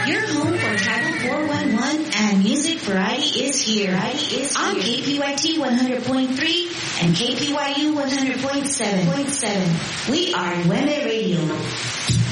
Your home for Tribal 411 and music variety is here. On KPYT 100.3 and KPYU 100.7. We are Weme Radio.